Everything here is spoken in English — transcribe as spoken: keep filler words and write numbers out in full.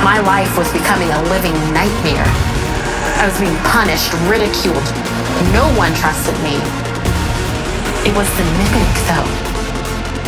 My life was becoming a living nightmare. I was being punished, ridiculed. No one trusted me. It was the mimic, though.